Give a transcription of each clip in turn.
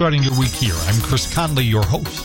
starting your week here. I'm Chris Conley, your host.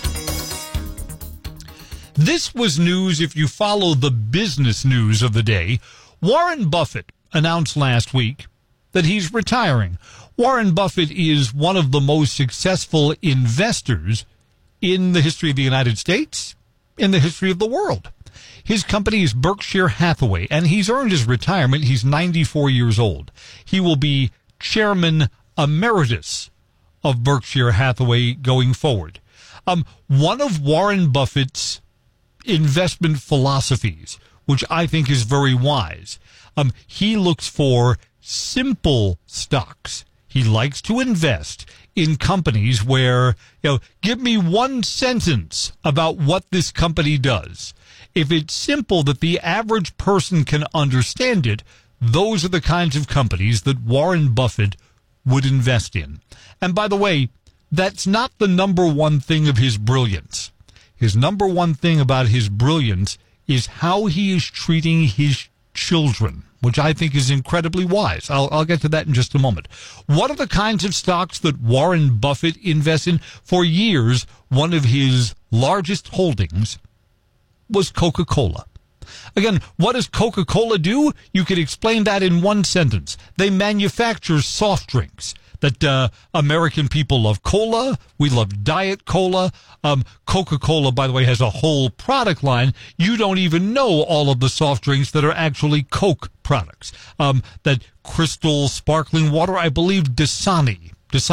This was news if you follow the business news of the day. Warren Buffett announced last week that he's retiring. Warren Buffett is one of the most successful investors in the history of the United States, in the history of the world. His company is Berkshire Hathaway, and he's earned his retirement. He's 94 years old. He will be chairman emeritus of Berkshire Hathaway going forward. One of Warren Buffett's investment philosophies, which I think is very wise, he looks for simple stocks. He likes to invest in companies where, give me one sentence about what this company does. If it's simple that the average person can understand it, those are the kinds of companies that Warren Buffett would invest in. And by the way, that's not the number one thing of his brilliance. His number one thing about his brilliance is how he is treating his children, which I think is incredibly wise. I'll get to that in just a moment. What are the kinds of stocks that Warren Buffett invests in? For years, one of his largest holdings was Coca-Cola. Again, what does Coca-Cola do? You could explain that in one sentence. They manufacture soft drinks that American people love. Cola, we love Diet Cola. Coca-Cola, by the way, has a whole product line. You don't even know all of the soft drinks that are actually Coke products. That Crystal sparkling water, I believe Dasani,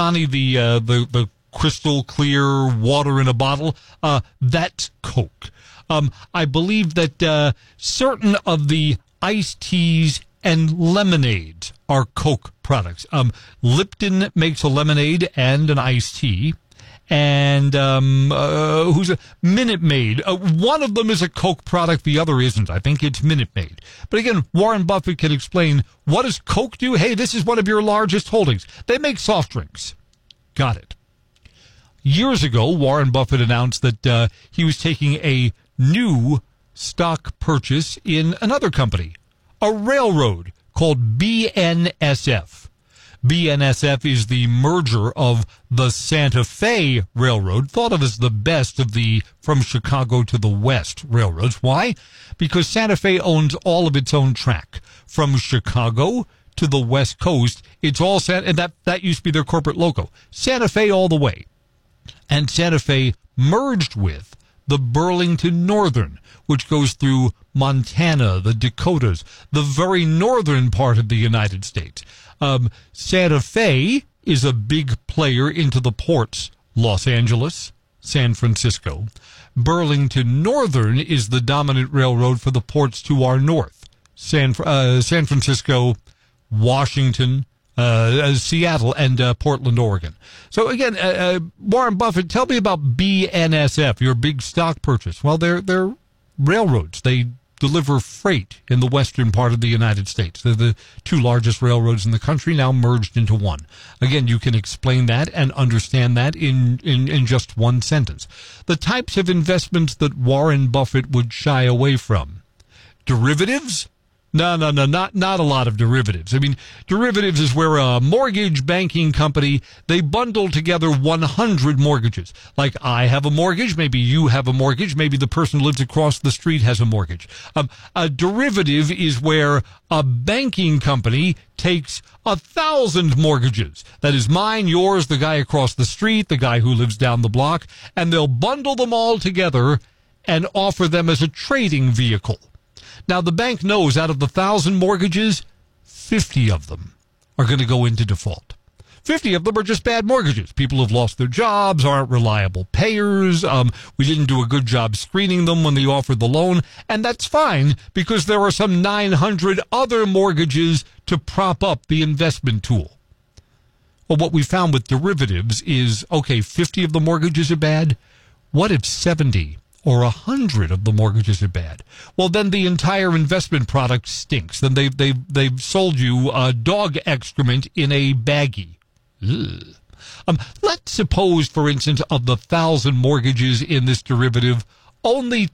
the crystal clear water in a bottle, that's Coke. I believe that certain of the iced teas and lemonades are Coke products. Lipton makes a lemonade and an iced tea. And who's a Minute Maid? One of them is a Coke product, the other isn't. I think it's Minute Maid. But again, Warren Buffett can explain, what does Coke do? Hey, this is one of your largest holdings. They make soft drinks. Got it. Years ago, Warren Buffett announced that he was taking a new stock purchase in another company, a railroad called BNSF. BNSF is the merger of the Santa Fe Railroad, thought of as the best of the from Chicago to the West railroads. Why? Because Santa Fe owns all of its own track. From Chicago to the West Coast, it's all and that used to be their corporate logo. Santa Fe all the way. And Santa Fe merged with the Burlington Northern, which goes through Montana, the Dakotas, the very northern part of the United States. Santa Fe is a big player into the ports, Los Angeles, San Francisco. Burlington Northern is the dominant railroad for the ports to our north, San Francisco, Washington, Seattle, and Portland, Oregon. So again, Warren Buffett, tell me about BNSF, your big stock purchase. Well, they're railroads. They deliver freight in the western part of the United States. They're the two largest railroads in the country, now merged into one. Again, you can explain that and understand that in just one sentence. The types of investments that Warren Buffett would shy away from. Derivatives? No, not a lot of derivatives. I mean, derivatives is where a mortgage banking company, they bundle together 100 mortgages. Like I have a mortgage, maybe you have a mortgage, maybe the person who lives across the street has a mortgage. A derivative is where a banking company takes 1,000 mortgages. That is mine, yours, the guy across the street, the guy who lives down the block, and they'll bundle them all together and offer them as a trading vehicle. Now, the bank knows out of the 1,000 mortgages, 50 of them are going to go into default. 50 of them are just bad mortgages. People have lost their jobs, aren't reliable payers. We didn't do a good job screening them when they offered the loan. And that's fine because there are some 900 other mortgages to prop up the investment tool. Well, what we found with derivatives is, okay, 50 of the mortgages are bad. What if 70 or 100 of the mortgages are bad? Well, then the entire investment product stinks. Then they've sold you dog excrement in a baggie. Ugh. Let's suppose, for instance, of the 1,000 mortgages in this derivative, only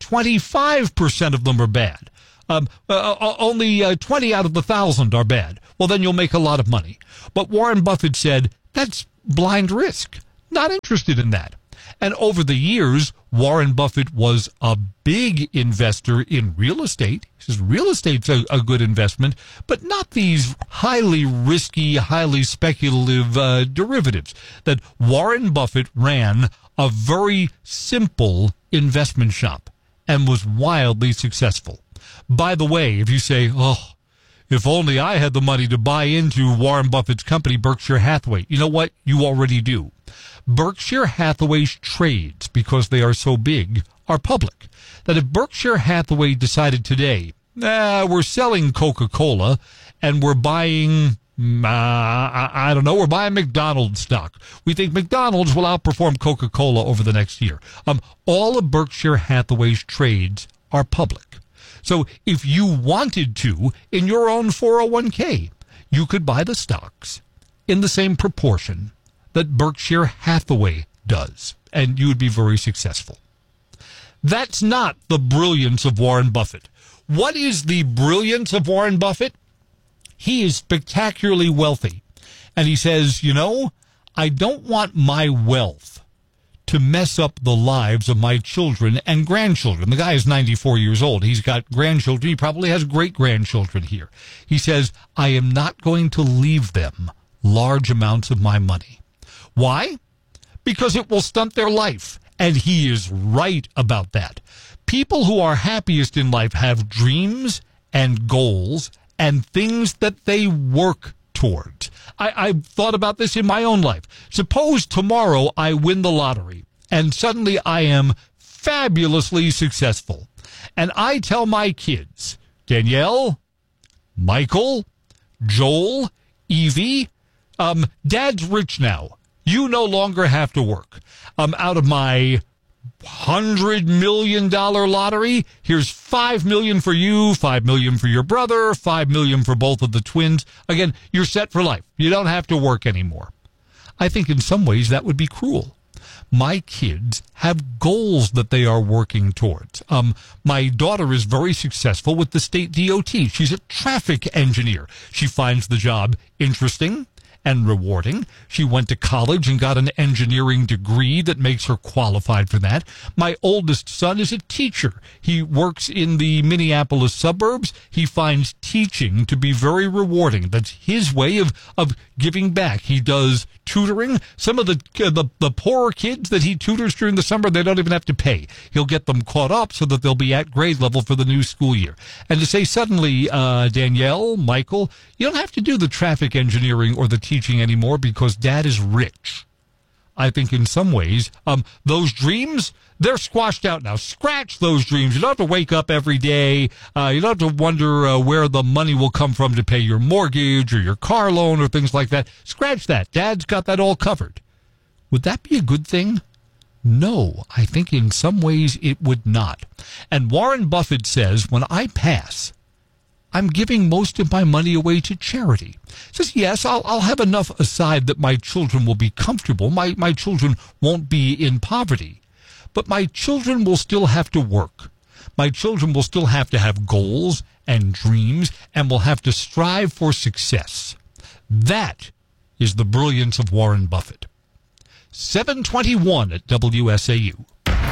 25% of them are bad. Only 20 out of the 1,000 are bad. Well, then you'll make a lot of money. But Warren Buffett said, that's blind risk. not interested in that. And over the years, Warren Buffett was a big investor in real estate. He says real estate's a good investment, but not these highly risky, highly speculative derivatives. That Warren Buffett ran a very simple investment shop and was wildly successful. By the way, if you say, oh, if only I had the money to buy into Warren Buffett's company, Berkshire Hathaway. You know what? You already do. Berkshire Hathaway's trades, because they are so big, are public. That if Berkshire Hathaway decided today, we're selling Coca-Cola and we're buying, I don't know, we're buying McDonald's stock. We think McDonald's will outperform Coca-Cola over the next year. All of Berkshire Hathaway's trades are public. So if you wanted to, in your own 401k, you could buy the stocks in the same proportion that Berkshire Hathaway does, and you would be very successful. That's not the brilliance of Warren Buffett. What is the brilliance of Warren Buffett? He is spectacularly wealthy, and he says, I don't want my wealth to mess up the lives of my children and grandchildren. The guy is 94 years old. He's got grandchildren. He probably has great-grandchildren here. He says, I am not going to leave them large amounts of my money. Why? Because it will stunt their life. And he is right about that. People who are happiest in life have dreams and goals and things that they work towards. I've thought about this in my own life. Suppose tomorrow I win the lottery and suddenly I am fabulously successful. And I tell my kids, Danielle, Michael, Joel, Evie, Dad's rich now. You no longer have to work. Out of my $100 million lottery, here's $5 million for you, $5 million for your brother, $5 million for both of the twins. Again, you're set for life. You don't have to work anymore. I think in some ways that would be cruel. My kids have goals that they are working towards. My daughter is very successful with the state DOT. She's a traffic engineer. She finds the job interesting and rewarding. She went to college and got an engineering degree that makes her qualified for that. My oldest son is a teacher. He works in the Minneapolis suburbs. He finds teaching to be very rewarding. That's his way of giving back. He does tutoring. Some of the poorer kids that he tutors during the summer, they don't even have to pay. He'll get them caught up so that they'll be at grade level for the new school year. And to say suddenly, Danielle, Michael, you don't have to do the traffic engineering or the teaching anymore because Dad is rich. I think in some ways, those dreams, they're squashed out now. Scratch those dreams. You don't have to wake up every day. You don't have to wonder where the money will come from to pay your mortgage or your car loan or things like that. Scratch that. Dad's got that all covered. Would that be a good thing? No, I think in some ways it would not. And Warren Buffett says, when I pass, I'm giving most of my money away to charity. He says, yes, I'll have enough aside that my children will be comfortable. My children won't be in poverty. But my children will still have to work. My children will still have to have goals and dreams and will have to strive for success. That is the brilliance of Warren Buffett. 7:21 at WSAU.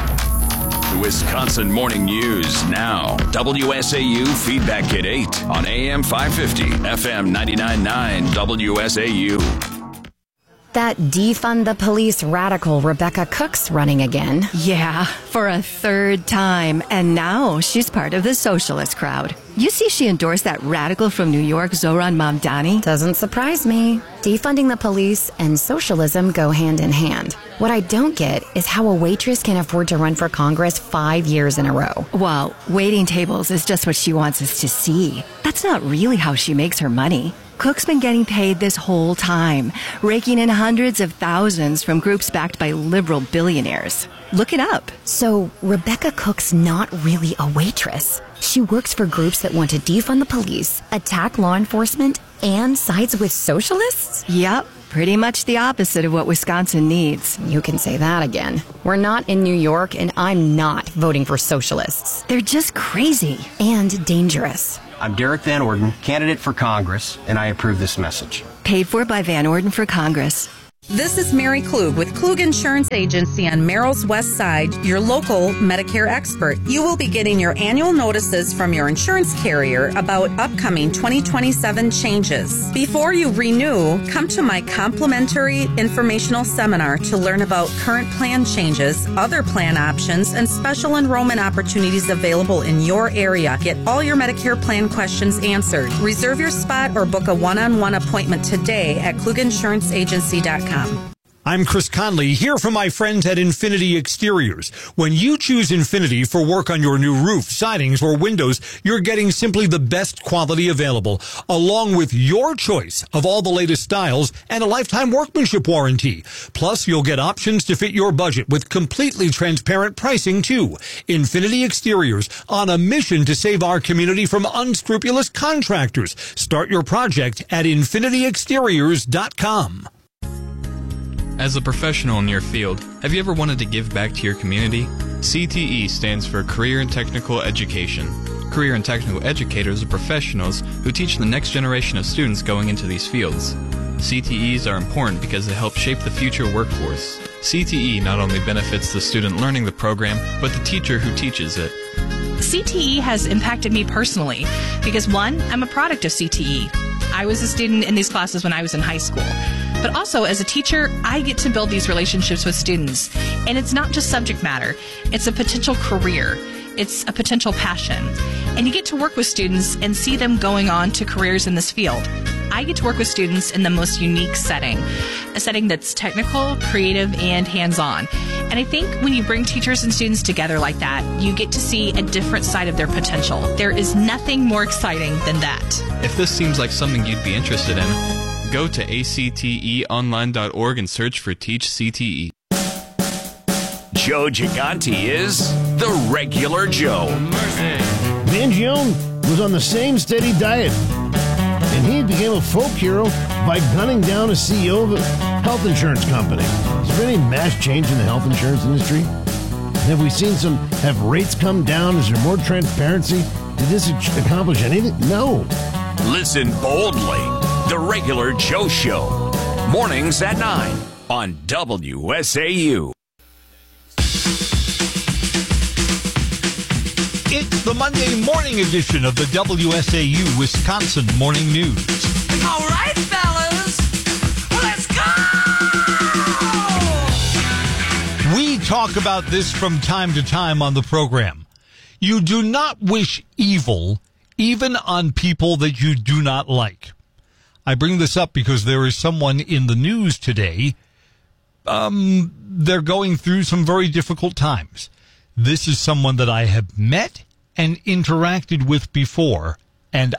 Wisconsin Morning News now. WSAU Feedback at 8 on AM 550, FM 99.9 WSAU. That defund the police radical Rebecca Cook's running again. Yeah, for a third time. And now she's part of the socialist crowd. You see she endorsed that radical from New York, Zohran Mamdani? Doesn't surprise me. Defunding the police and socialism go hand in hand. What I don't get is how a waitress can afford to run for Congress 5 years in a row. Well, waiting tables is just what she wants us to see. That's not really how she makes her money. Cook's been getting paid this whole time, raking in hundreds of thousands from groups backed by liberal billionaires. Look it up. So Rebecca Cook's not really a waitress. She works for groups that want to defund the police, attack law enforcement, and sides with socialists? Yep, pretty much the opposite of what Wisconsin needs. You can say that again. We're not in New York, and I'm not voting for socialists. They're just crazy. And dangerous. I'm Derek Van Orden, candidate for Congress, and I approve this message. Paid for by Van Orden for Congress. This is Mary Klug with Klug Insurance Agency on Merrill's West Side, your local Medicare expert. You will be getting your annual notices from your insurance carrier about upcoming 2027 changes. Before you renew, come to my complimentary informational seminar to learn about current plan changes, other plan options, and special enrollment opportunities available in your area. Get all your Medicare plan questions answered. Reserve your spot or book a one-on-one appointment today at KlugInsuranceAgency.com. I'm Chris Conley, here from my friends at Infinity Exteriors. When you choose Infinity for work on your new roof, sidings, or windows, you're getting simply the best quality available, along with your choice of all the latest styles and a lifetime workmanship warranty. Plus, you'll get options to fit your budget with completely transparent pricing, too. Infinity Exteriors, on a mission to save our community from unscrupulous contractors. Start your project at infinityexteriors.com. As a professional in your field, have you ever wanted to give back to your community? CTE stands for Career and Technical Education. Career and Technical Educators are professionals who teach the next generation of students going into these fields. CTEs are important because they help shape the future workforce. CTE not only benefits the student learning the program, but the teacher who teaches it. CTE has impacted me personally because, one, I'm a product of CTE. I was a student in these classes when I was in high school. But also, as a teacher, I get to build these relationships with students. And it's not just subject matter. It's a potential career. It's a potential passion. And you get to work with students and see them going on to careers in this field. I get to work with students in the most unique setting, a setting that's technical, creative, and hands-on. And I think when you bring teachers and students together like that, you get to see a different side of their potential. There is nothing more exciting than that. If this seems like something you'd be interested in, go to acteonline.org and search for Teach CTE. Joe Gigante is the regular Joe. Mangione was on the same steady diet, and he became a folk hero by gunning down a CEO of a health insurance company. Is there any mass change in the health insurance industry? Have we seen have rates come down? Is there more transparency? Did this accomplish anything? No. Listen boldly. The Regular Joe Show. Mornings at 9 on WSAU. It's the Monday morning edition of the WSAU Wisconsin Morning News. All right, fellas, let's go! We talk about this from time to time on the program. You do not wish evil even on people that you do not like. I bring this up because there is someone in the news today. They're going through some very difficult times. This is someone that I have met and interacted with before, and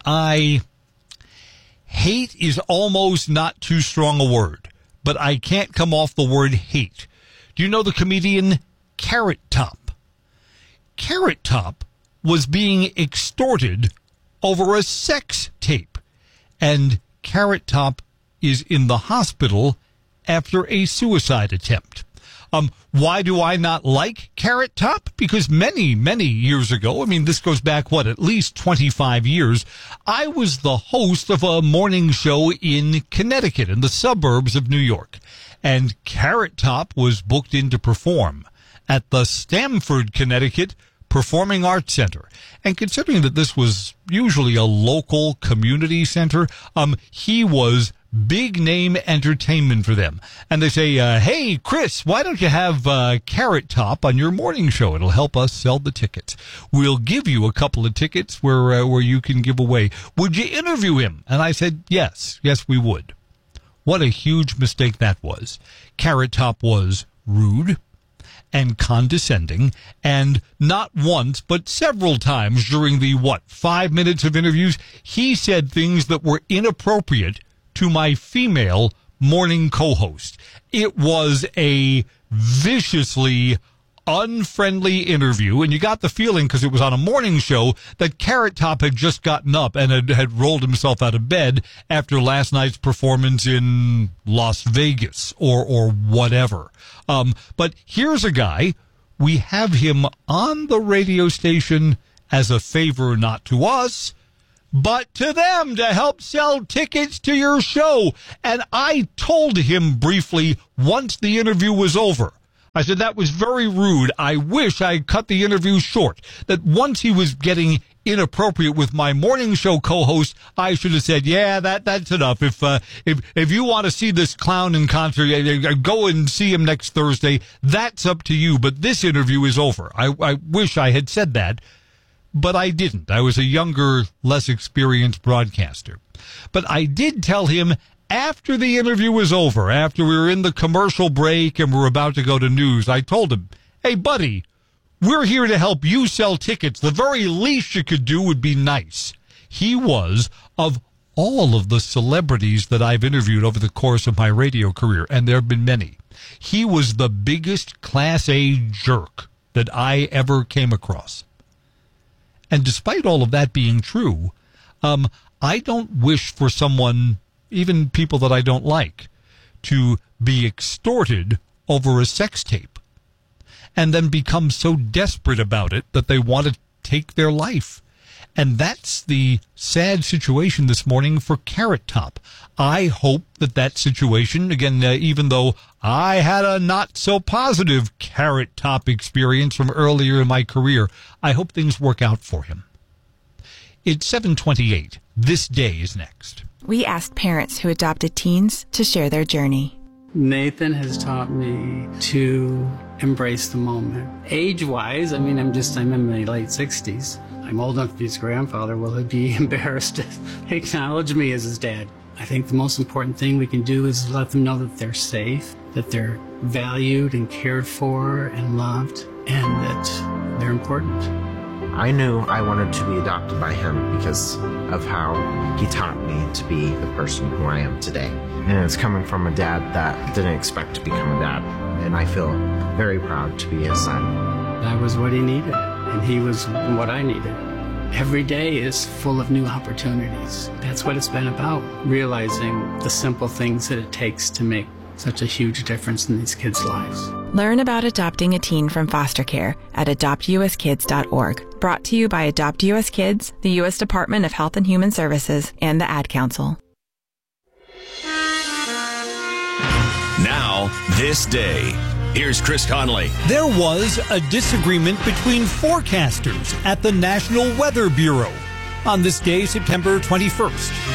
hate is almost not too strong a word, but I can't come off the word hate. Do you know the comedian Carrot Top? Carrot Top was being extorted over a sex tape, and Carrot Top is in the hospital after a suicide attempt. Why do I not like Carrot Top? Because many, many years ago, this goes back, at least 25 years, I was the host of a morning show in Connecticut, in the suburbs of New York. And Carrot Top was booked in to perform at the Stamford, Connecticut Performing Arts Center. And considering that this was usually a local community center, he was big name entertainment for them. And they say, hey, Chris, why don't you have Carrot Top on your morning show? It'll help us sell the tickets. We'll give you a couple of tickets where you can give away. Would you interview him? And I said, yes, we would. What a huge mistake that was. Carrot Top was rude and condescending, and not once, but several times during the, 5 minutes of interviews, he said things that were inappropriate to my female morning co-host. It was a viciously unfriendly interview, and you got the feeling, because it was on a morning show, that Carrot Top had just gotten up and had rolled himself out of bed after last night's performance in Las Vegas or whatever. But here's a guy, we have him on the radio station as a favor not to us, but to them to help sell tickets to your show. And I told him briefly once the interview was over. I said, that was very rude. I wish I cut the interview short. That once he was getting inappropriate with my morning show co-host, I should have said, yeah, that's enough. If you want to see this clown in concert, go and see him next Thursday. That's up to you. But this interview is over. I wish I had said that, but I didn't. I was a younger, less experienced broadcaster. But I did tell him after the interview was over, after we were in the commercial break and we're about to go to news, I told him, hey, buddy, we're here to help you sell tickets. The very least you could do would be nice. He was, of all of the celebrities that I've interviewed over the course of my radio career, and there have been many, he was the biggest Class A jerk that I ever came across. And despite all of that being true, I don't wish for someone, even people that I don't like, to be extorted over a sex tape and then become so desperate about it that they want to take their life. And that's the sad situation this morning for Carrot Top. I hope that situation, again, even though I had a not so positive Carrot Top experience from earlier in my career, I hope things work out for him. It's 7:28. This day is next. We asked parents who adopted teens to share their journey. Nathan has taught me to embrace the moment. Age-wise, I'm in my late 60s. I'm old enough to be his grandfather. Will he be embarrassed to acknowledge me as his dad? I think the most important thing we can do is let them know that they're safe, that they're valued and cared for and loved, and that they're important. I knew I wanted to be adopted by him because of how he taught me to be the person who I am today. And it's coming from a dad that didn't expect to become a dad. And I feel very proud to be his son. That was what he needed, and he was what I needed. Every day is full of new opportunities. That's what it's been about, realizing the simple things that it takes to make such a huge difference in these kids' lives. Learn about adopting a teen from foster care at adoptuskids.org. Brought to you by Adopt US Kids, the U.S. Department of Health and Human Services, and the Ad Council. Now, this day. Here's Chris Conley. There was a disagreement between forecasters at the National Weather Bureau on this day, September 21st.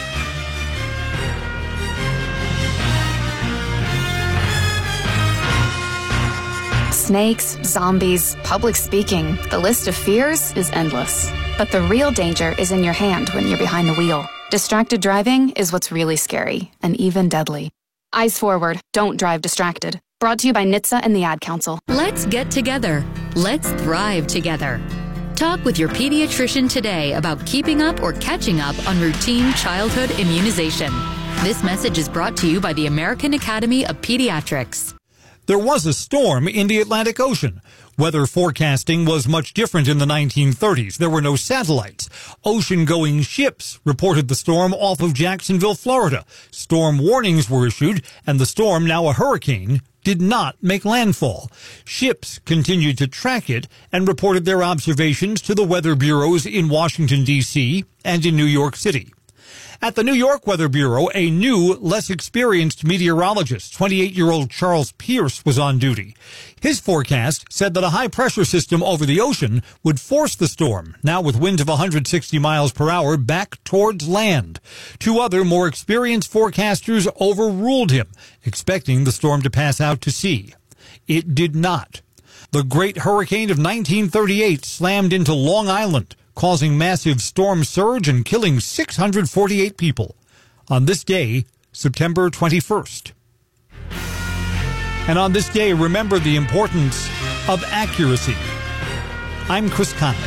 Snakes, zombies, public speaking. The list of fears is endless. But the real danger is in your hand when you're behind the wheel. Distracted driving is what's really scary and even deadly. Eyes forward. Don't drive distracted. Brought to you by NHTSA and the Ad Council. Let's get together. Let's thrive together. Talk with your pediatrician today about keeping up or catching up on routine childhood immunization. This message is brought to you by the American Academy of Pediatrics. There was a storm in the Atlantic Ocean. Weather forecasting was much different in the 1930s. There were no satellites. Ocean-going ships reported the storm off of Jacksonville, Florida. Storm warnings were issued, and the storm, now a hurricane, did not make landfall. Ships continued to track it and reported their observations to the weather bureaus in Washington, D.C. and in New York City. At the New York Weather Bureau, a new, less experienced meteorologist, 28-year-old Charles Pierce, was on duty. His forecast said that a high-pressure system over the ocean would force the storm, now with winds of 160 miles per hour, back towards land. Two other, more experienced forecasters overruled him, expecting the storm to pass out to sea. It did not. The Great Hurricane of 1938 slammed into Long Island, causing massive storm surge and killing 648 people on this day, September 21st. And on this day, remember the importance of accuracy. I'm Chris Conley.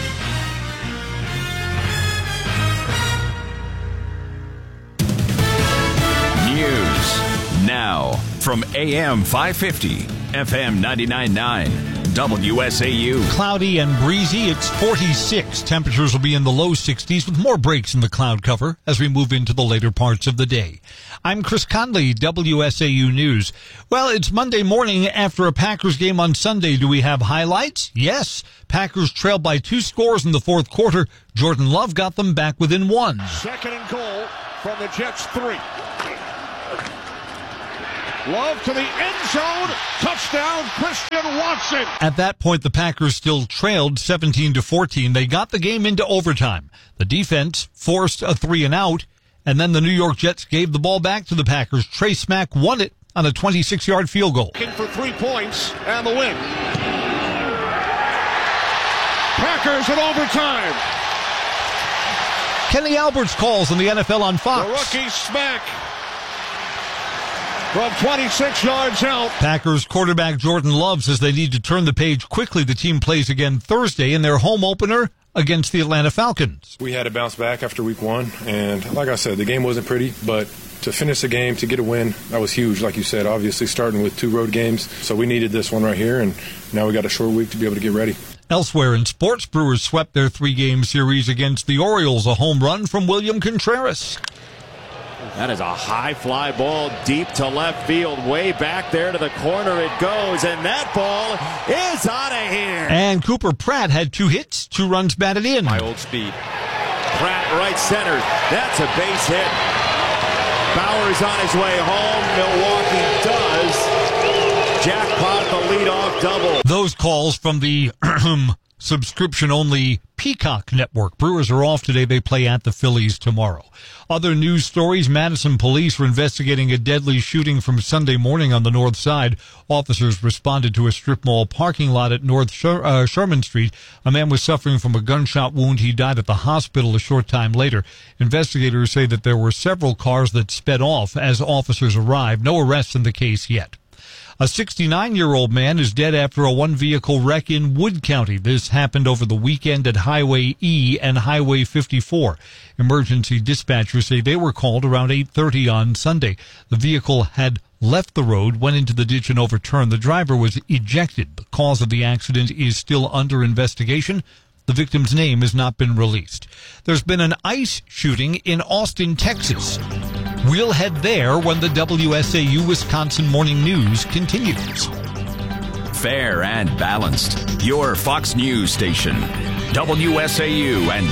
News now from AM 550, FM 99.9, WSAU. Cloudy and breezy. It's 46. Temperatures will be in the low 60s with more breaks in the cloud cover as we move into the later parts of the day. I'm Chris Conley, WSAU News. Well, it's Monday morning after a Packers game on Sunday. Do we have highlights? Yes. Packers trailed by 2 scores in the fourth quarter. Jordan Love got them back within 1. 2nd and goal from the Jets 3. Love to the end zone. Touchdown, Christian Watson. At that point, the Packers still trailed 17-14. They got the game into overtime. The defense forced a 3-and-out, and then the New York Jets gave the ball back to the Packers. Trey Smack won it on a 26-yard field goal. Looking for 3 points and the win. Packers in overtime. Kenny Alberts calls on the NFL on Fox. The rookie Smack from 26 yards out. Packers quarterback Jordan Love says they need to turn the page quickly. The team plays again Thursday in their home opener against the Atlanta Falcons. We had to bounce back after week 1, and like I said, the game wasn't pretty, but to finish the game, to get a win, that was huge. Like you said, obviously starting with 2 road games, so we needed this one right here, and now we got a short week to be able to get ready. Elsewhere in sports, Brewers swept their 3-game series against the Orioles. A home run from William Contreras. That is a high fly ball deep to left field. Way back there to the corner it goes, and that ball is out of here. And Cooper Pratt had 2 hits, 2 runs batted in. High old speed. Pratt right center. That's a base hit. Bauer's on his way home. Milwaukee does. Jackpot the leadoff double. Those calls from the subscription-only Peacock Network. Brewers are off today. They play at the Phillies tomorrow. Other news stories, Madison police were investigating a deadly shooting from Sunday morning on the north side. Officers responded to a strip mall parking lot at North Sherman Street. A man was suffering from a gunshot wound. He died at the hospital a short time later. Investigators say that there were several cars that sped off as officers arrived. No arrests in the case yet. A 69-year-old man is dead after a one-vehicle wreck in Wood County. This happened over the weekend at Highway E and Highway 54. Emergency dispatchers say they were called around 8:30 on Sunday. The vehicle had left the road, went into the ditch, and overturned. The driver was ejected. The cause of the accident is still under investigation. The victim's name has not been released. There's been an ICE shooting in Austin, Texas. We'll head there when the WSAU Wisconsin Morning News continues. Fair and balanced. Your Fox News station. WSAU and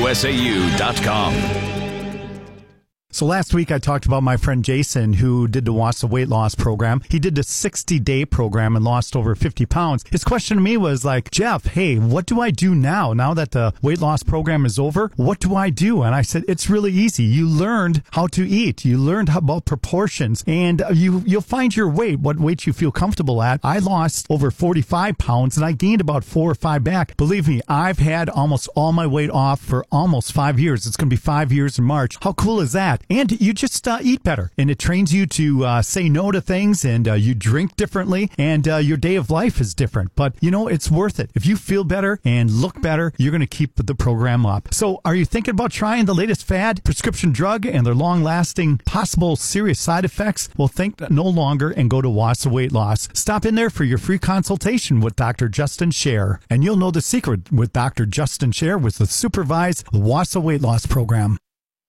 WSAU.com. So last week I talked about my friend Jason who did the Watch the Weight Loss program. He did the 60-day program and lost over 50 pounds. His question to me was like, Jeff, hey, what do I do now? Now that the weight loss program is over, what do I do? And I said, it's really easy. You learned how to eat. You learned about proportions, and you'll find your weight, what weight you feel comfortable at. I lost over 45 pounds and I gained about 4 or 5 back. Believe me, I've had almost all my weight off for almost 5 years. It's going to be 5 years in March. How cool is that? And you just eat better, and it trains you to say no to things, and you drink differently, and your day of life is different. But, you know, it's worth it. If you feel better and look better, you're going to keep the program up. So are you thinking about trying the latest fad, prescription drug, and their long-lasting, possible serious side effects? Well, think no longer and go to Watch the Weight Loss. Stop in there for your free consultation with Dr. Justin Scher, and you'll know the secret with Dr. Justin Scher with the supervised Watch the Weight Loss program.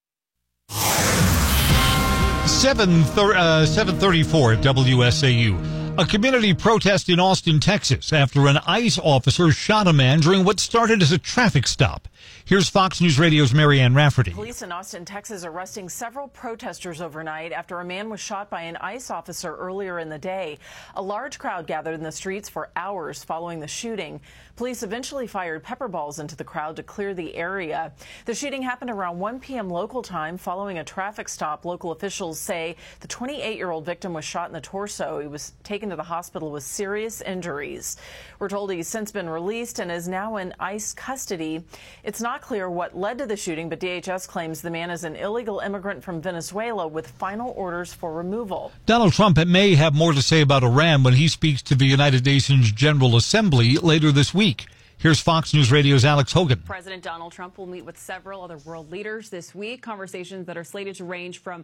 7:34 at WSAU. A community protest in Austin, Texas, after an ICE officer shot a man during what started as a traffic stop. Here's Fox News Radio's Marianne Rafferty. Police in Austin, Texas, arresting several protesters overnight after a man was shot by an ICE officer earlier in the day. A large crowd gathered in the streets for hours following the shooting. Police eventually fired pepper balls into the crowd to clear the area. The shooting happened around 1 p.m. local time following a traffic stop. Local officials say the 28-year-old victim was shot in the torso. He was taken to the hospital with serious injuries. We're told he's since been released and is now in ICE custody. It's not clear what led to the shooting, but DHS claims the man is an illegal immigrant from Venezuela with final orders for removal. Donald Trump may have more to say about Iran when he speaks to the United Nations General Assembly later this week. Here's Fox News Radio's Alex Hogan. President Donald Trump will meet with several other world leaders this week, conversations that are slated to range from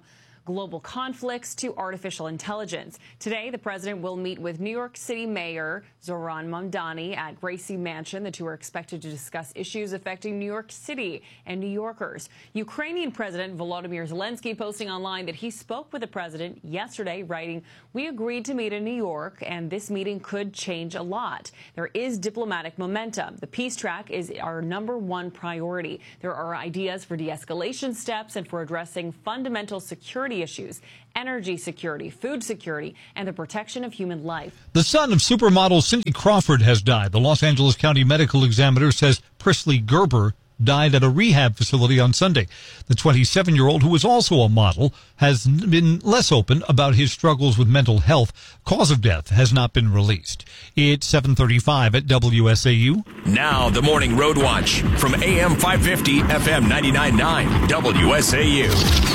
global conflicts to artificial intelligence. Today, the president will meet with New York City Mayor Zohran Mamdani at Gracie Mansion. The two are expected to discuss issues affecting New York City and New Yorkers. Ukrainian President Volodymyr Zelensky posting online that he spoke with the president yesterday, writing, "We agreed to meet in New York, and this meeting could change a lot. There is diplomatic momentum. The peace track is our number one priority. There are ideas for de-escalation steps and for addressing fundamental security issues, energy security, food security, and the protection of human life." The son of supermodel Cindy Crawford has died. The Los Angeles County Medical Examiner says Presley Gerber died at a rehab facility on Sunday. The 27-year-old, who was also a model, has been less open about his struggles with mental health. Cause of death has not been released. It's 7:35 at WSAU. Now the Morning Road Watch from AM 550, FM 99.9, WSAU.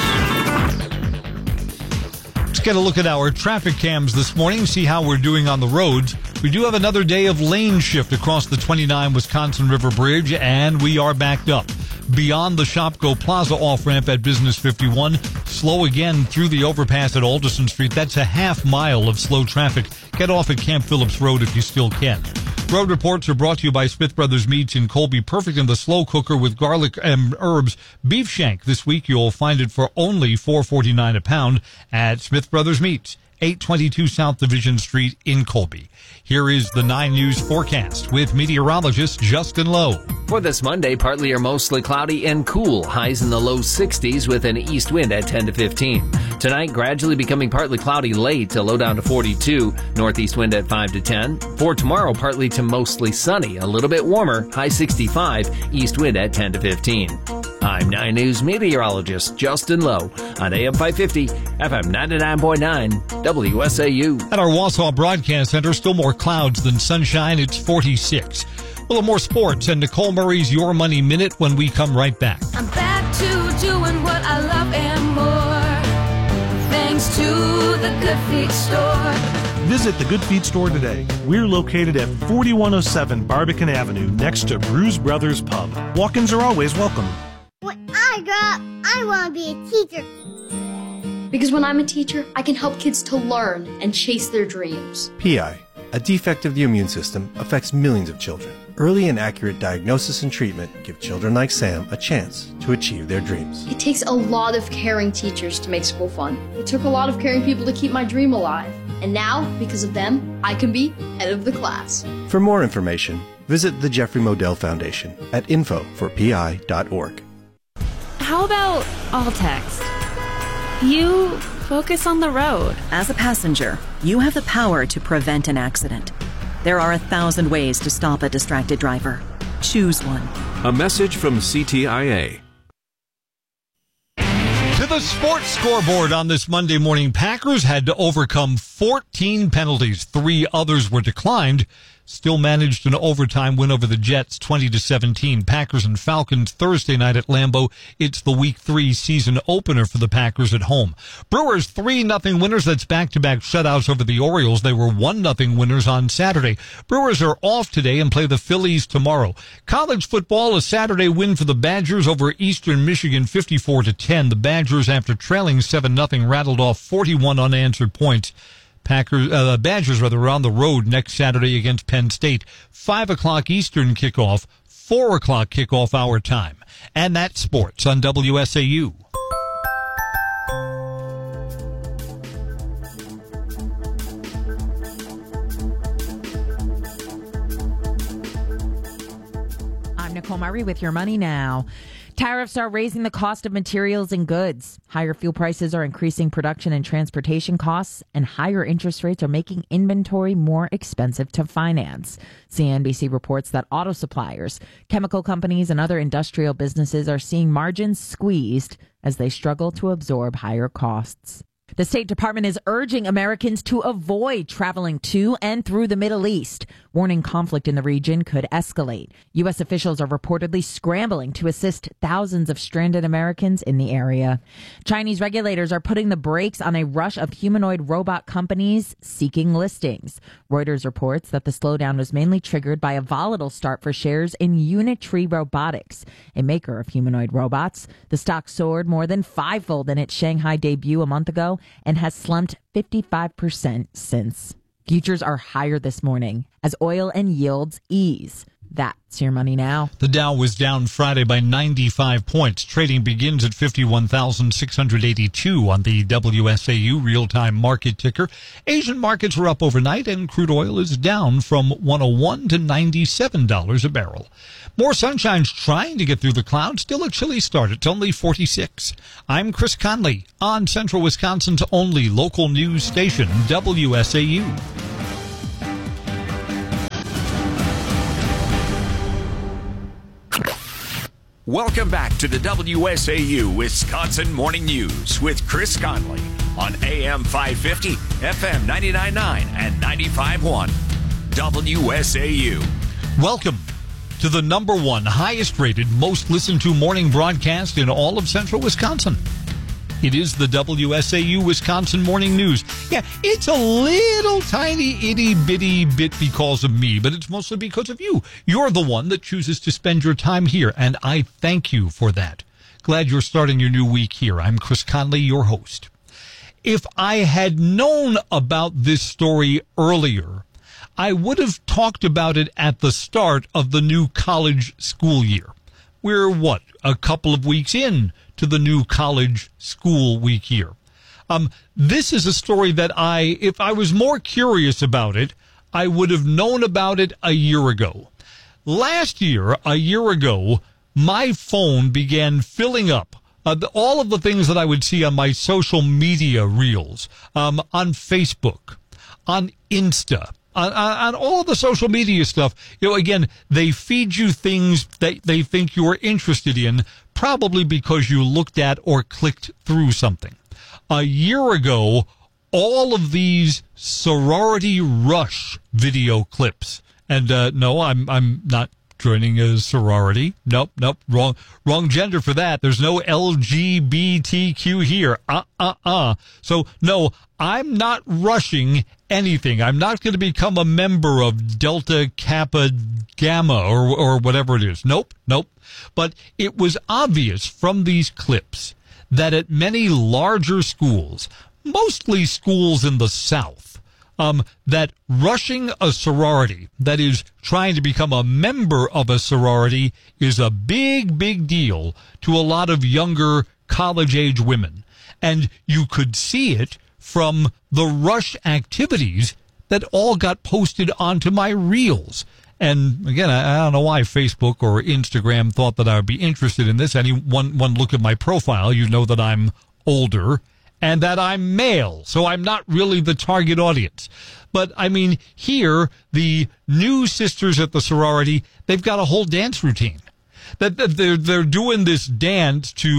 Let's get a look at our traffic cams this morning, see how we're doing on the roads. We do have another day of lane shift across the 29 Wisconsin River Bridge, and we are backed up. Beyond the Shopko Plaza off-ramp at Business 51, slow again through the overpass at Alderson Street. That's a half mile of slow traffic. Get off at Camp Phillips Road if you still can. Road reports are brought to you by Smith Brothers Meats in Colby. Perfect in the slow cooker with garlic and herbs. Beef shank this week, you'll find it for only $4.49 a pound at Smith Brothers Meats, 822 South Division Street in Colby. Here is the 9 News forecast with meteorologist Justin Lowe. For this Monday, partly or mostly cloudy and cool. Highs in the low 60s with an east wind at 10 to 15. Tonight, gradually becoming partly cloudy late, a low down to 42. Northeast wind at 5 to 10. For tomorrow, partly to mostly sunny, a little bit warmer, high 65, east wind at 10 to 15. I'm 9 News meteorologist Justin Lowe on AM 550, FM 99.9, WSAU. At our Wausau Broadcast Center, still more clouds than sunshine. It's 46. We'll have more sports and Nicole Murray's Your Money Minute when we come right back. I'm back to doing what I love and more, thanks to the Good Feet Store. Visit the Good Feet Store today. We're located at 4107 Barbican Avenue next to Brews Brothers Pub. Walk-ins are always welcome. When I grow up, I want to be a teacher. Because when I'm a teacher, I can help kids to learn and chase their dreams. PI, a defect of the immune system, affects millions of children. Early and accurate diagnosis and treatment give children like Sam a chance to achieve their dreams. It takes a lot of caring teachers to make school fun. It took a lot of caring people to keep my dream alive. And now, because of them, I can be head of the class. For more information, visit the Jeffrey Modell Foundation at info4pi.org. How about all text? You focus on the road. As a passenger, you have the power to prevent an accident. There are 1,000 ways to stop a distracted driver. Choose one. A message from CTIA. To the sports scoreboard on this Monday morning, Packers had to overcome 14 penalties. 3 others were declined. Still managed an overtime win over the Jets, 20-17. Packers and Falcons Thursday night at Lambeau. It's the Week 3 season opener for the Packers at home. Brewers 3-0 winners. That's back-to-back shutouts over the Orioles. They were 1-0 winners on Saturday. Brewers are off today and play the Phillies tomorrow. College football, a Saturday win for the Badgers over Eastern Michigan, 54-10. The Badgers, after trailing 7-0, rattled off 41 unanswered points. Badgers are on the road next Saturday against Penn State. 5 o'clock Eastern kickoff, 4 o'clock kickoff our time. And that's sports on WSAU. I'm Nicole Murray with Your Money Now. Tariffs are raising the cost of materials and goods. Higher fuel prices are increasing production and transportation costs, and higher interest rates are making inventory more expensive to finance. CNBC reports that auto suppliers, chemical companies, and other industrial businesses are seeing margins squeezed as they struggle to absorb higher costs. The State Department is urging Americans to avoid traveling to and through the Middle East, warning conflict in the region could escalate. U.S. officials are reportedly scrambling to assist thousands of stranded Americans in the area. Chinese regulators are putting the brakes on a rush of humanoid robot companies seeking listings. Reuters reports that the slowdown was mainly triggered by a volatile start for shares in Unitree Robotics, a maker of humanoid robots. The stock soared more than fivefold in its Shanghai debut a month ago and has slumped 55% since. Futures are higher this morning as oil and yields ease. That's your money now. The Dow was down Friday by 95 points. Trading begins at 51,682 on the WSAU real-time market ticker. Asian markets were up overnight, and crude oil is down from $101 to $97 a barrel. More sunshine's trying to get through the clouds. Still a chilly start. It's only 46. I'm Chris Conley on Central Wisconsin's only local news station, WSAU. Welcome back to the WSAU Wisconsin Morning News with Chris Conley on AM 550, FM 99.9, and 95.1 WSAU. Welcome to the number one highest rated, most listened to morning broadcast in all of central Wisconsin. It is the WSAU Wisconsin Morning News. Yeah, it's a little tiny itty-bitty bit because of me, but it's mostly because of you. You're the one that chooses to spend your time here, and I thank you for that. Glad you're starting your new week here. I'm Chris Conley, your host. If I had known about this story earlier, I would have talked about it at the start of the new college school year. We're, a couple of weeks in to the new college school week year. This is a story that if I was more curious about it, I would have known about it a year ago. Last year, a year ago, my phone began filling up all of the things that I would see on my social media reels, on Facebook, on Insta, on all the social media stuff. Again, they feed you things that they think you're interested in, probably because you looked at or clicked through something. A year ago, all of these sorority rush video clips, and no, I'm not joining a sorority. Nope, wrong gender for that. There's no LGBTQ here. So no, I'm not rushing anything. I'm not going to become a member of Delta Kappa Gamma or whatever it is. Nope. But it was obvious from these clips that at many larger schools, mostly schools in the South, that rushing a sorority, that is trying to become a member of a sorority, is a big deal to a lot of younger college-age women. And you could see it from the rush activities that all got posted onto my reels. And again, I don't know why Facebook or Instagram thought that I would be interested in this. One look at my profile, you know that I'm older and that I'm male, so I'm not really the target audience. But I mean, here, the new sisters at the sorority, they've got a whole dance routine. That they're doing this dance to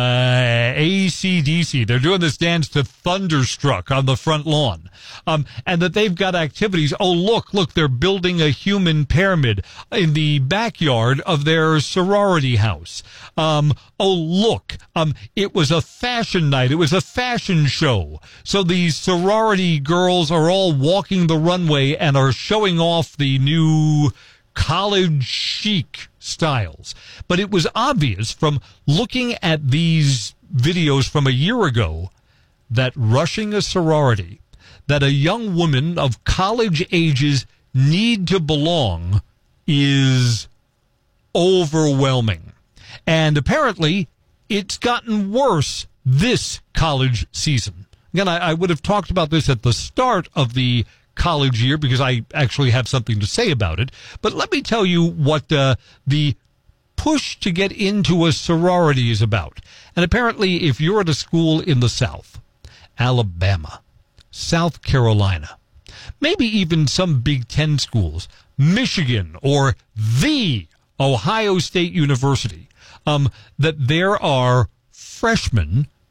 AC/DC. They're doing this dance to Thunderstruck on the front lawn, and that they've got activities. Oh, look! They're building a human pyramid in the backyard of their sorority house. Oh, look! It was a fashion night. It was a fashion show. So these sorority girls are all walking the runway and are showing off the new college chic styles. But it was obvious from looking at these videos from a year ago that rushing a sorority, that a young woman of college ages need to belong, is overwhelming. And apparently it's gotten worse this college season. Again, I would have talked about this at the start of the college year because I actually have something to say about it. But let me tell you what the push to get into a sorority is about. And apparently, if you're at a school in the South, Alabama, South Carolina, maybe even some Big Ten schools, Michigan, or the Ohio State University, that there are freshmen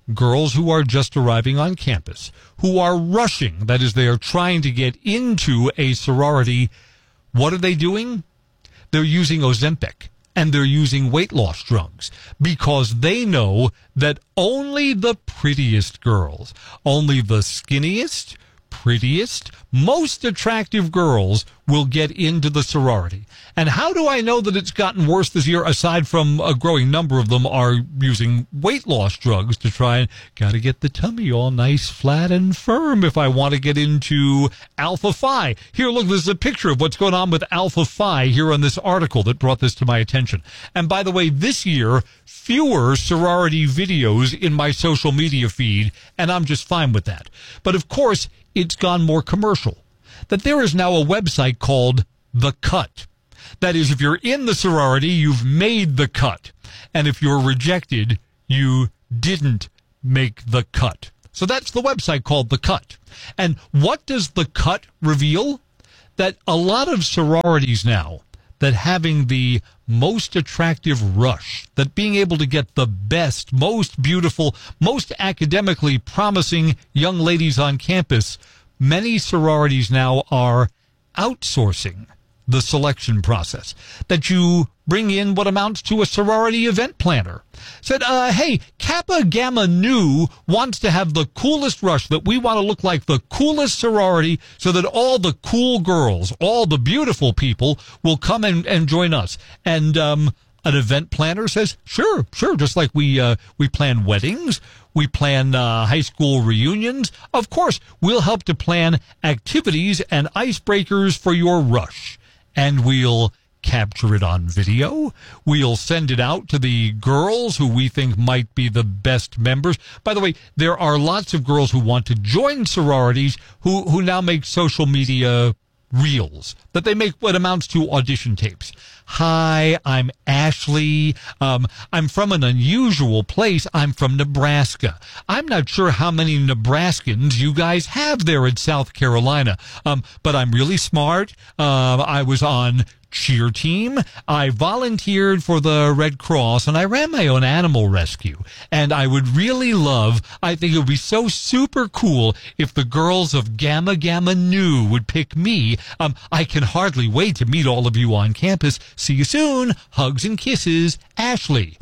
girls who are just arriving on campus, who are rushing, that is, they are trying to get into a sorority. What are they doing? They're using Ozempic and they're using weight loss drugs because they know that only the prettiest girls, only the skinniest, prettiest, most attractive girls will get into the sorority. And how do I know that it's gotten worse this year, aside from a growing number of them are using weight loss drugs to try and got to get the tummy all nice, flat, and firm if I want to get into Alpha Phi. Here, look, this is a picture of what's going on with Alpha Phi here on this article that brought this to my attention. And by the way, this year, fewer sorority videos in my social media feed, and I'm just fine with that. But of course, it's gone more commercial. That there is now a website called The Cut. That is, if you're in the sorority, you've made the cut. And if you're rejected, you didn't make the cut. So that's the website called The Cut. And what does The Cut reveal? That a lot of sororities now, that having the most attractive rush, that being able to get the best, most beautiful, most academically promising young ladies on campus, many sororities now are outsourcing the selection process. That you bring in what amounts to a sorority event planner. Said, hey, Kappa Gamma Nu wants to have the coolest rush, that we want to look like the coolest sorority so that all the cool girls, all the beautiful people will come and join us. And an event planner says, sure, just like we plan weddings, we plan high school reunions. Of course, we'll help to plan activities and icebreakers for your rush. And we'll capture it on video. We'll send it out to the girls who we think might be the best members. By the way, there are lots of girls who want to join sororities who now make social media reels, that they make what amounts to audition tapes. Hi, I'm Ashley. I'm from an unusual place. I'm from Nebraska. I'm not sure how many Nebraskans you guys have there in South Carolina, but I'm really smart. I was on cheer team. I volunteered for the Red Cross, and I ran my own animal rescue. And I would really love, I think it would be so super cool if the girls of Gamma Gamma Nu would pick me. I can hardly wait to meet all of you on campus. See you soon. Hugs and kisses, Ashley.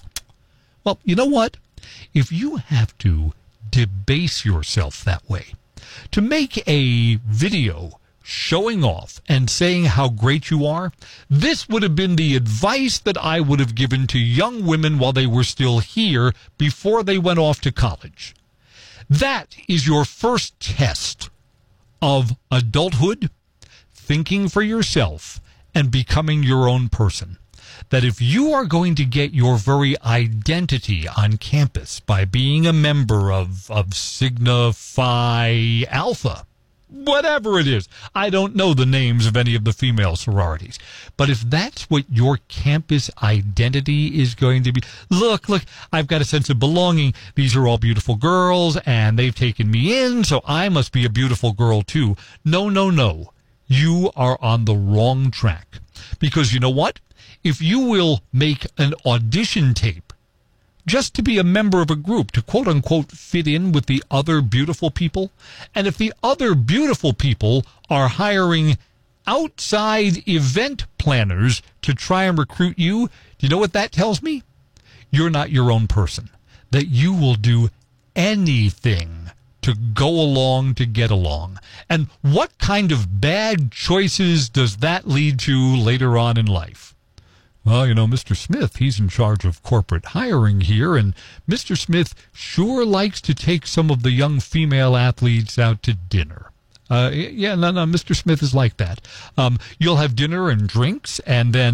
Well, you know what? If you have to debase yourself that way, to make a video showing off and saying how great you are, this would have been the advice that I would have given to young women while they were still here before they went off to college. That is your first test of adulthood, thinking for yourself, and becoming your own person. That if you are going to get your very identity on campus by being a member of Sigma Phi Alpha, whatever it is, I don't know the names of any of the female sororities, but if that's what your campus identity is going to be, look, I've got a sense of belonging. These are all beautiful girls, and they've taken me in, so I must be a beautiful girl too. No. You are on the wrong track. Because you know what? If you will make an audition tape just to be a member of a group, to quote-unquote fit in with the other beautiful people, and if the other beautiful people are hiring outside event planners to try and recruit you, do you know what that tells me? You're not your own person. That you will do anything to go along, to get along. And what kind of bad choices does that lead to later on in life? Well, you know, Mr. Smith, he's in charge of corporate hiring here, and Mr. Smith sure likes to take some of the young female athletes out to dinner. No, Mr. Smith is like that. You'll have dinner and drinks, and then ...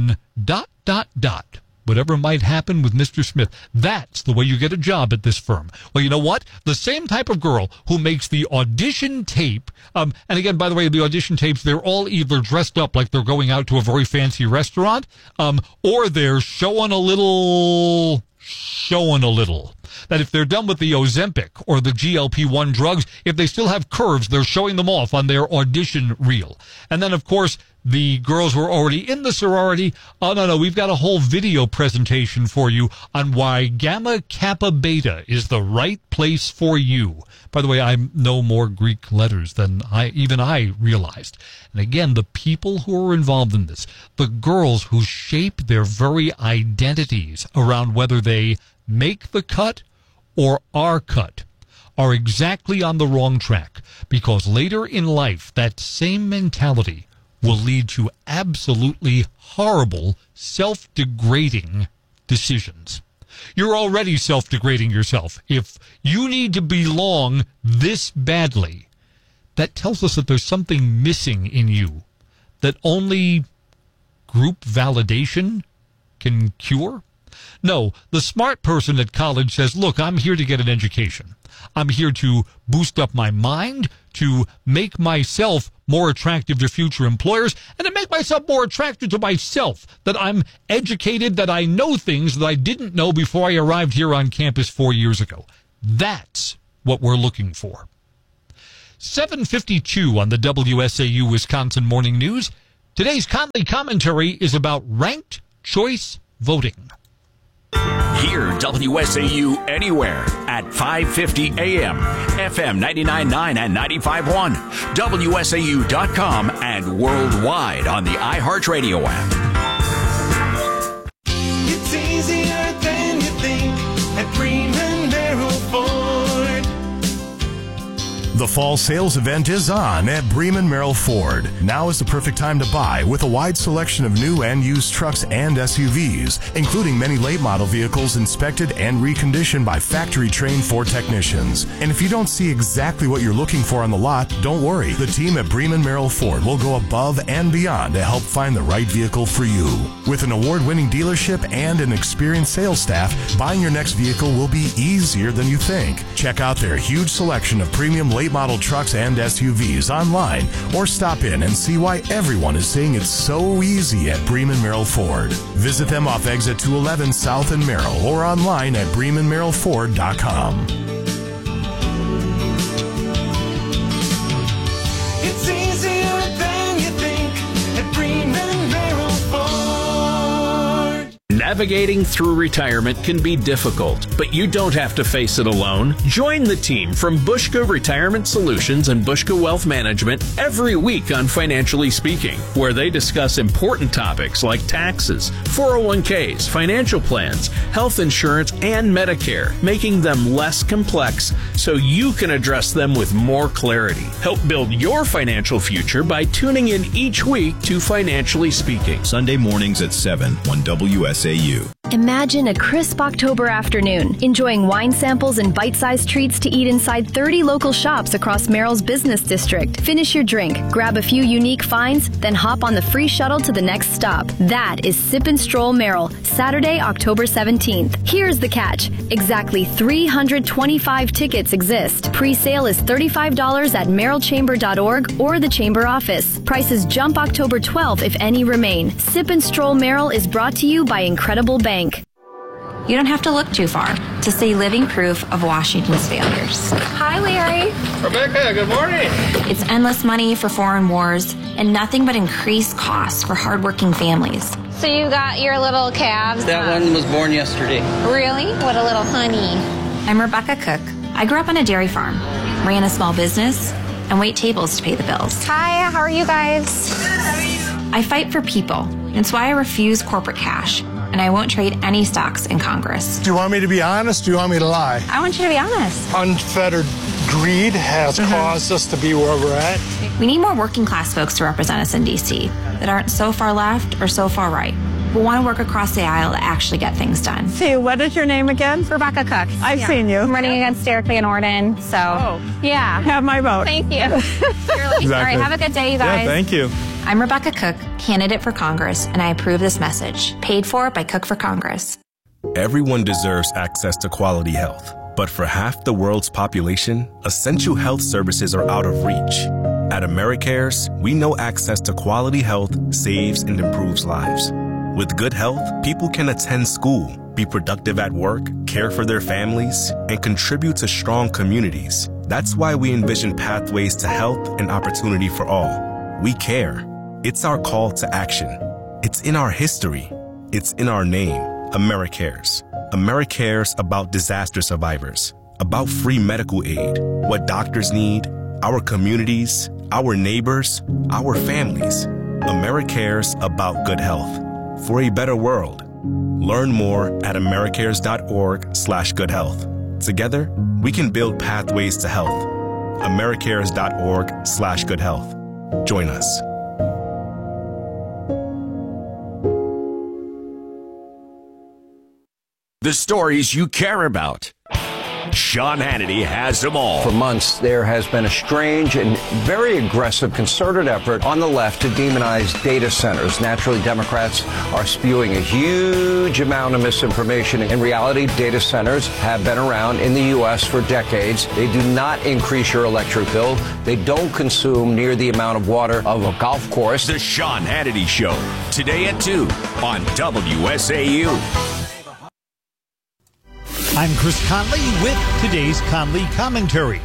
Whatever might happen with Mr. Smith, that's the way you get a job at this firm. Well, you know what? The same type of girl who makes the audition tape, and again, by the way, the audition tapes, they're all either dressed up like they're going out to a very fancy restaurant, or they're showing a little showing a little. That if they're done with the Ozempic or the GLP-1 drugs, if they still have curves, they're showing them off on their audition reel. And then, of course, the girls were already in the sorority. Oh, no, we've got a whole video presentation for you on why Gamma Kappa Beta is the right place for you. By the way, I know more Greek letters than I realized. And again, the people who are involved in this, the girls who shape their very identities around whether they make the cut or are cut, are exactly on the wrong track, because later in life, that same mentality will lead to absolutely horrible, self-degrading decisions. You're already self-degrading yourself. If you need to belong this badly, that tells us that there's something missing in you that only group validation can cure. No, the smart person at college says, look, I'm here to get an education. I'm here to boost up my mind, to make myself more attractive to future employers, and to make myself more attractive to myself, that I'm educated, that I know things that I didn't know before I arrived here on campus 4 years ago. That's what we're looking for. 7:52 on the WSAU Wisconsin Morning News. Today's Conley commentary is about ranked choice voting. Hear WSAU anywhere at 550 AM, FM 99.9 and 95.1, WSAU.com, and worldwide on the iHeartRadio app. It's easier than you think at Bremen Merrill Ford. The fall sales event is on at Bremen Merrill Ford. Now is the perfect time to buy with a wide selection of new and used trucks and SUVs, including many late model vehicles inspected and reconditioned by factory-trained Ford technicians. And if you don't see exactly what you're looking for on the lot, don't worry. The team at Bremen Merrill Ford will go above and beyond to help find the right vehicle for you. With an award-winning dealership and an experienced sales staff, buying your next vehicle will be easier than you think. Check out their huge selection of premium late model trucks and SUVs online, or stop in and see why everyone is saying it's so easy at Bremen Merrill Ford. Visit them off exit 211 South in Merrill or online at BremenMerrillFord.com. It's easier than you think at Bremen Merrill Ford. Navigating through retirement can be difficult, but you don't have to face it alone. Join the team from Bushka Retirement Solutions and Bushka Wealth Management every week on Financially Speaking, where they discuss important topics like taxes, 401ks, financial plans, health insurance, and Medicare, making them less complex so you can address them with more clarity. Help build your financial future by tuning in each week to Financially Speaking. Sunday mornings at 7 on WSAU. Imagine a crisp October afternoon, enjoying wine samples and bite-sized treats to eat inside 30 local shops across Merrill's business district. Finish your drink, grab a few unique finds, then hop on the free shuttle to the next stop. That is Sip and Stroll Merrill, Saturday, October 17th. Here's the catch. Exactly 325 tickets exist. Pre-sale is $35 at merrillchamber.org or the Chamber office. Prices jump October 12th if any remain. Sip and Stroll Merrill is brought to you by Incredible Bank. You don't have to look too far to see living proof of Washington's failures. Hi, Larry. Rebecca, good morning. It's endless money for foreign wars and nothing but increased costs for hardworking families. So you got your little calves? That one was born yesterday. Really? What a little honey. I'm Rebecca Cook. I grew up on a dairy farm, ran a small business, and wait tables to pay the bills. Hi, how are you guys? I fight for people. It's why I refuse corporate cash, and I won't trade any stocks in Congress. Do you want me to be honest? Do you want me to lie? I want you to be honest. Unfettered greed has caused us to be where we're at. We need more working class folks to represent us in D.C. that aren't so far left or so far right, but want to work across the aisle to actually get things done. See, what is your name again? Rebecca Cook. I've seen you. I'm running against Derek Van Orden, so yeah. Have my vote. Thank you. Exactly. All right, have a good day, you guys. Yeah, thank you. I'm Rebecca Cook, candidate for Congress, and I approve this message. Paid for by Cook for Congress. Everyone deserves access to quality health. But for half the world's population, essential health services are out of reach. At AmeriCares, we know access to quality health saves and improves lives. With good health, people can attend school, be productive at work, care for their families, and contribute to strong communities. That's why we envision pathways to health and opportunity for all. We care. It's our call to action. It's in our history. It's in our name. AmeriCares. AmeriCares about disaster survivors, about free medical aid, what doctors need, our communities, our neighbors, our families. AmeriCares about good health. For a better world. Learn more at americares.org/goodhealth. Together, we can build pathways to health. americares.org/goodhealth. Join us. The stories you care about. Sean Hannity has them all. For months, there has been a strange and very aggressive concerted effort on the left to demonize data centers. Naturally, Democrats are spewing a huge amount of misinformation. In reality, data centers have been around in the U.S. for decades. They do not increase your electric bill. They don't consume near the amount of water of a golf course. The Sean Hannity Show, today at 2 on WSAU. I'm Chris Conley with today's Conley Commentary.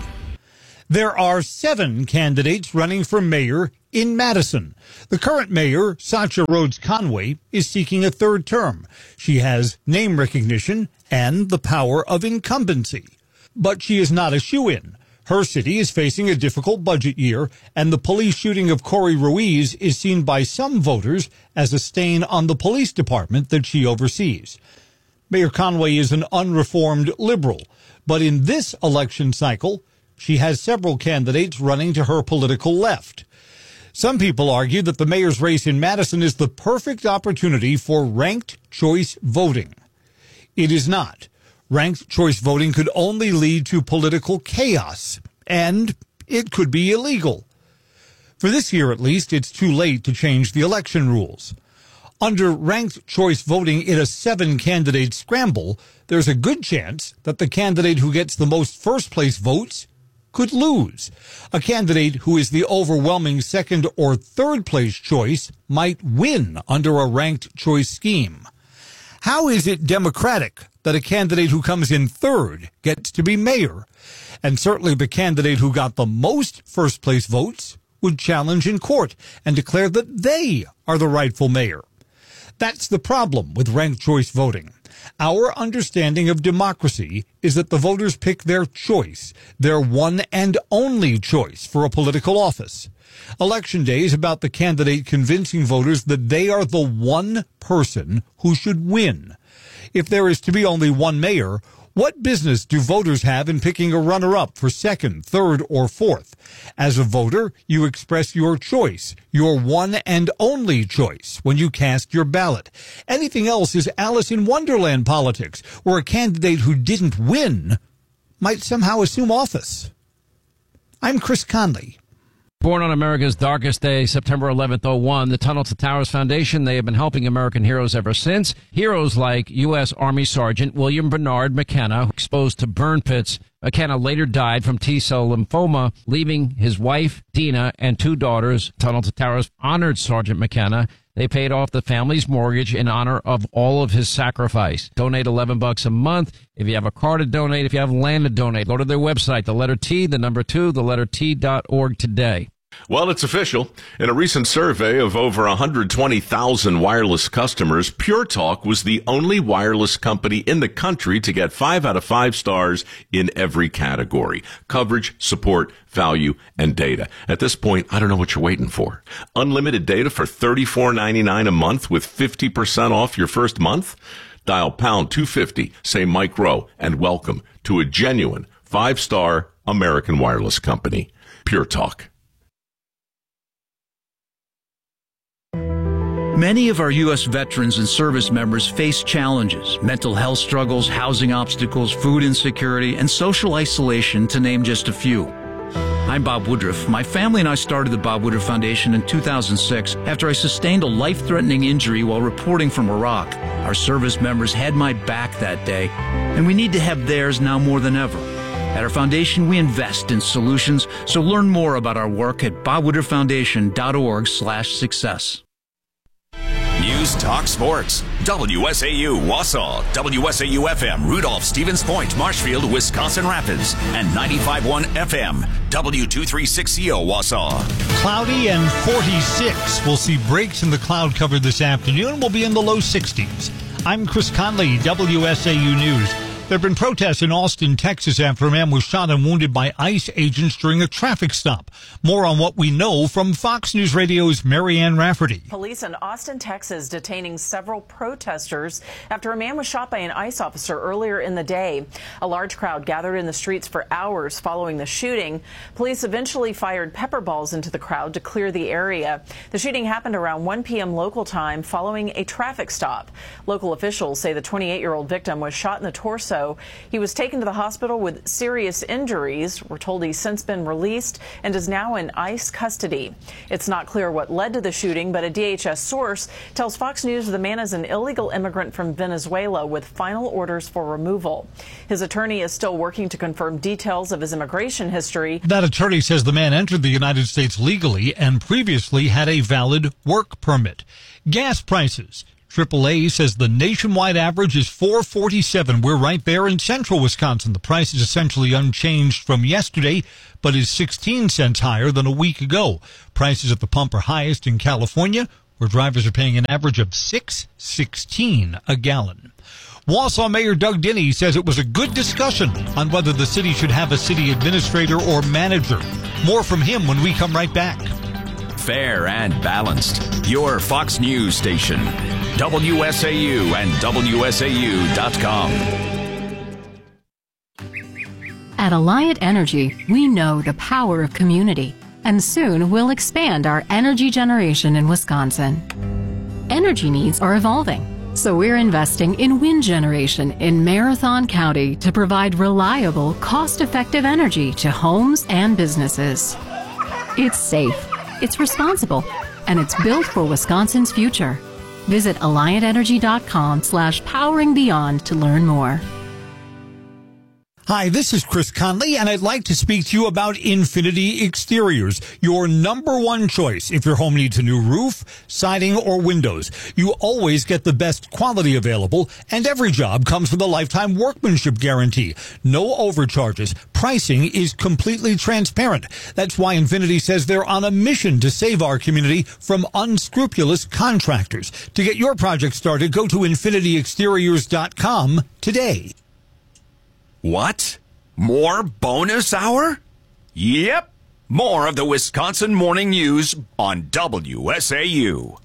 There are 7 candidates running for mayor in Madison. The current mayor, Satya Rhodes Conway, is seeking a 3rd term. She has name recognition and the power of incumbency. But she is not a shoo-in. Her city is facing a difficult budget year, and the police shooting of Corey Ruiz is seen by some voters as a stain on the police department that she oversees. Mayor Conway is an unreformed liberal, but in this election cycle, she has several candidates running to her political left. Some people argue that the mayor's race in Madison is the perfect opportunity for ranked choice voting. It is not. Ranked choice voting could only lead to political chaos, and it could be illegal. For this year, at least, it's too late to change the election rules. Under ranked choice voting in a 7-candidate scramble, there's a good chance that the candidate who gets the most first-place votes could lose. A candidate who is the overwhelming 2nd or 3rd-place choice might win under a ranked choice scheme. How is it democratic that a candidate who comes in 3rd gets to be mayor? And certainly the candidate who got the most first-place votes would challenge in court and declare that they are the rightful mayor. That's the problem with ranked choice voting. Our understanding of democracy is that the voters pick their choice, their one and only choice for a political office. Election day is about the candidate convincing voters that they are the one person who should win. If there is to be only one mayor, what business do voters have in picking a runner-up for 2nd, 3rd, or 4th? As a voter, you express your choice, your one and only choice, when you cast your ballot. Anything else is Alice in Wonderland politics, where a candidate who didn't win might somehow assume office. I'm Chris Conley. Born on America's darkest day, September 11th, 2001, the Tunnel to Towers Foundation, they have been helping American heroes ever since. Heroes like U.S. Army Sergeant William Bernard McKenna, exposed to burn pits. McKenna later died from T-cell lymphoma, leaving his wife, Dina, and 2 daughters. Tunnel to Towers honored Sergeant McKenna. They paid off the family's mortgage in honor of all of his sacrifice. Donate $11 a month. If you have a car to donate, if you have land to donate, go to their website, the letter T, the number 2, the letter T.org today. Well, it's official. In a recent survey of over 120,000 wireless customers, Pure Talk was the only wireless company in the country to get 5 out of 5 stars in every category: coverage, support, value, and data. At this point, I don't know what you're waiting for. Unlimited data for $34.99 a month with 50% off your first month? Dial pound 250, say Mike Rowe, and welcome to a genuine 5-star American wireless company. Pure Talk. Many of our U.S. veterans and service members face challenges: mental health struggles, housing obstacles, food insecurity, and social isolation, to name just a few. I'm Bob Woodruff. My family and I started the Bob Woodruff Foundation in 2006 after I sustained a life-threatening injury while reporting from Iraq. Our service members had my back that day, and we need to have theirs now more than ever. At our foundation, we invest in solutions, so learn more about our work at bobwoodrufffoundation.org/success. News Talk Sports. WSAU Wausau, WSAU FM Rudolph, Stevens Point, Marshfield, Wisconsin Rapids, and 95.1 FM W236CO Wausau. Cloudy and 46. We'll see breaks in the cloud cover this afternoon. We'll be in the low 60s. I'm Chris Conley, WSAU News. There have been protests in Austin, Texas after a man was shot and wounded by ICE agents during a traffic stop. More on what we know from Fox News Radio's Marianne Rafferty. Police in Austin, Texas detaining several protesters after a man was shot by an ICE officer earlier in the day. A large crowd gathered in the streets for hours following the shooting. Police eventually fired pepper balls into the crowd to clear the area. The shooting happened around 1 p.m. local time following a traffic stop. Local officials say the 28-year-old victim was shot in the torso. He was taken to the hospital with serious injuries. We're told he's since been released and is now in ICE custody. It's not clear what led to the shooting, but a DHS source tells Fox News the man is an illegal immigrant from Venezuela with final orders for removal. His attorney is still working to confirm details of his immigration history. That attorney says the man entered the United States legally and previously had a valid work permit. Gas prices. AAA says the nationwide average is $4.47. We're right there in central Wisconsin. The price is essentially unchanged from yesterday, but is 16 cents higher than a week ago. Prices at the pump are highest in California, where drivers are paying an average of $6.16 a gallon. Wausau Mayor Doug Dinny says it was a good discussion on whether the city should have a city administrator or manager. More from him when we come right back. Fair and balanced. Your Fox News station. WSAU and WSAU.com. At Alliant Energy, we know the power of community, and soon we'll expand our energy generation in Wisconsin. Energy needs are evolving, so we're investing in wind generation in Marathon County to provide reliable, cost-effective energy to homes and businesses. It's safe, it's responsible, and it's built for Wisconsin's future. Visit AlliantEnergy.com/poweringbeyond to learn more. Hi, this is Chris Conley, and I'd like to speak to you about Infinity Exteriors, your number one choice if your home needs a new roof, siding, or windows. You always get the best quality available, and every job comes with a lifetime workmanship guarantee. No overcharges. Pricing is completely transparent. That's why Infinity says they're on a mission to save our community from unscrupulous contractors. To get your project started, go to infinityexteriors.com today. What? More bonus hour? Yep. More of the Wisconsin Morning News on WSAU.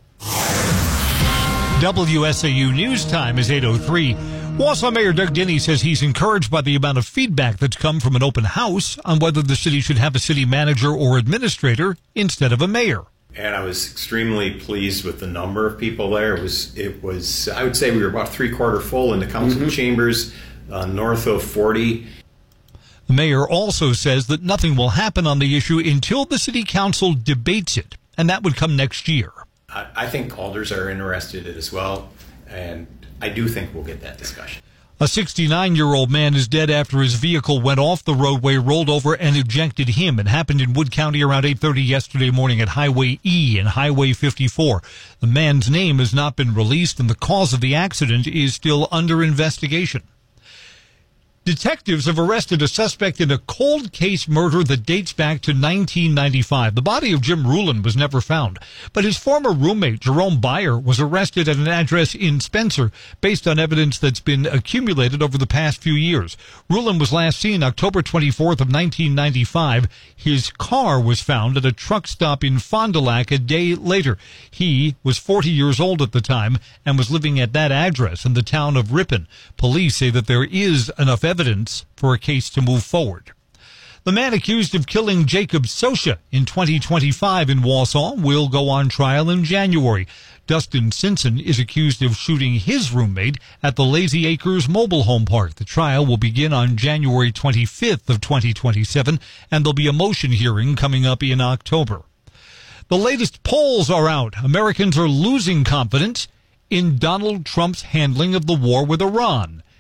WSAU News Time is 8:03. Wausau Mayor Doug Dinny says he's encouraged by the amount of feedback that's come from an open house on whether the city should have a city manager or administrator instead of a mayor. And I was extremely pleased with the number of people there. It was I would say we were about three-quarter full in the council chambers. North of 40. The mayor also says that nothing will happen on the issue until the city council debates it, and that would come next year. I think alders are interested in it as well, and I do think we'll get that discussion. A 69-year-old man is dead after his vehicle went off the roadway, rolled over, and ejected him. It happened in Wood County around 8:30 yesterday morning at Highway E and Highway 54. The man's name has not been released, and the cause of the accident is still under investigation. Detectives have arrested a suspect in a cold case murder that dates back to 1995. The body of Jim Rulin was never found, but his former roommate, Jerome Byer, was arrested at an address in Spencer based on evidence that's been accumulated over the past few years. Rulin was last seen October 24th of 1995. His car was found at a truck stop in Fond du Lac a day later. He was 40 years old at the time and was living at that address in the town of Ripon. Police say that there is enough evidence for a case to move forward. The man accused of killing Jacob Sosha in 2025 in Wausau will go on trial in January. Dustin Simpson is accused of shooting his roommate at the Lazy Acres mobile home park. The trial will begin on January 25th of 2027, and there'll be a motion hearing coming up in October. The latest polls are out. Americans are losing confidence in Donald Trump's handling of the war with Iran.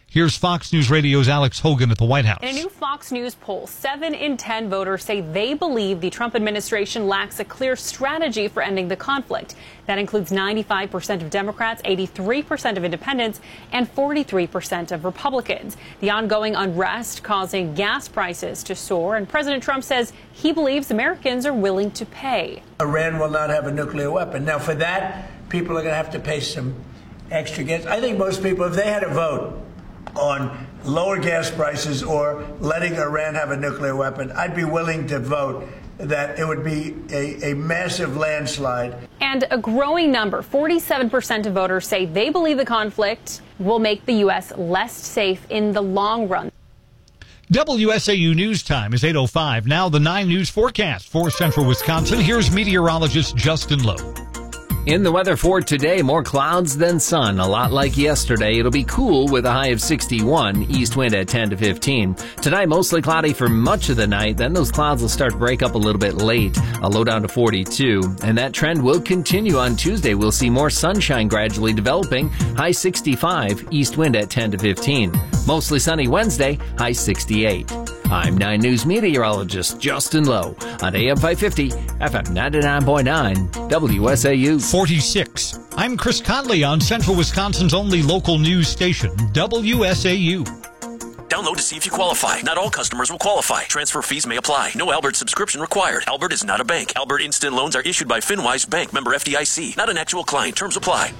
Here's Fox News Radio's Alex Hogan at the White House. In a new Fox News poll, 7 in 10 voters say they believe the Trump administration lacks a clear strategy for ending the conflict. That includes 95% of Democrats, 83% of independents, and 43% of Republicans. The ongoing unrest causing gas prices to soar, and President Trump says he believes Americans are willing to pay. Iran will not have a nuclear weapon. Now, for that, people are going to have to pay some extra gas. I think most people, if they had a vote on lower gas prices or letting Iran have a nuclear weapon, I'd be willing to vote that it would be a massive landslide. And a growing number, 47% of voters say they believe the conflict will make the U.S. less safe in the long run. WSAU News Time is 8:05. Now the 9 News forecast for central Wisconsin. Here's meteorologist Justin Lowe. In the weather for today, more clouds than sun. A lot like yesterday. It'll be cool with a high of 61, east wind at 10 to 15. Tonight, mostly cloudy for much of the night. Then those clouds will start to break up a little bit late. A low down to 42. And that trend will continue on Tuesday. We'll see more sunshine gradually developing. High 65, east wind at 10 to 15. Mostly sunny Wednesday, high 68. I'm 9 News meteorologist Justin Lowe on AM 550, FM 99.9, WSAU. 46. I'm Chris Conley on Central Wisconsin's only local news station, WSAU. Download to see if you qualify. Not all customers will qualify. Transfer fees may apply. No Albert subscription required. Albert is not a bank. Albert Instant Loans are issued by FinWise Bank, member FDIC. Not an actual client. Terms apply.